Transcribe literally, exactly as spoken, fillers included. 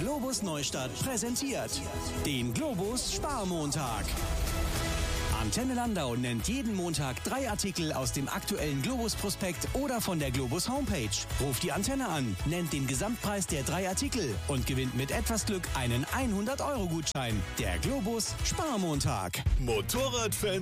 Globus Neustadt präsentiert den Globus Sparmontag. Antenne Landau nennt jeden Montag drei Artikel aus dem aktuellen Globus-Prospekt oder von der Globus Homepage. Ruft die Antenne an, nennt den Gesamtpreis der drei Artikel und gewinnt mit etwas Glück einen hundert Euro Gutschein. Der Globus Sparmontag. Motorradfans